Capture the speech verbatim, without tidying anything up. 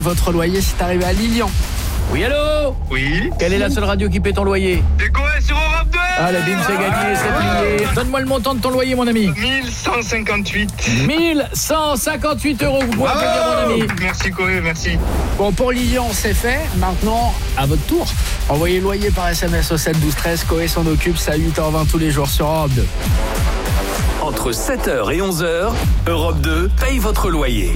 Votre loyer, c'est arrivé à Lilian. Oui, allô? Oui. Quelle est la seule radio qui paie ton loyer? C'est quoi sur Europe deux? Ah, la bim, c'est gagné, c'est plié. Donne-moi le montant de ton loyer, mon ami. mille cent cinquante-huit. mille cent cinquante-huit euros, vous pouvez applaudir, mon ami. Merci Corée, merci. Bon, pour Lilian, c'est fait. Maintenant, à votre tour. Envoyez loyer par S M S au sept douze treize. Coé s'en occupe, c'est à huit heures vingt tous les jours sur Europe deux. Entre sept heures et onze heures, Europe deux paye votre loyer.